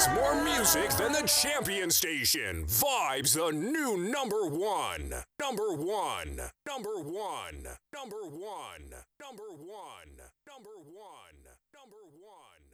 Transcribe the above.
More music than the champion station. Vibes the new number one. Number one. Number one. Number one. Number one. Number one. Number one.